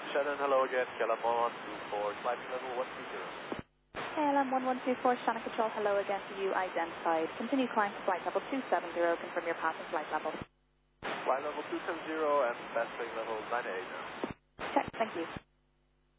Shannon, hello again. KLM 1124, climbing level 120. KLM 1124, Shannon Control, hello again to you, identified. Continue climb to flight level 270, confirm your passing flight level. Flight level 270 and passing level 98 now. Check, thank you.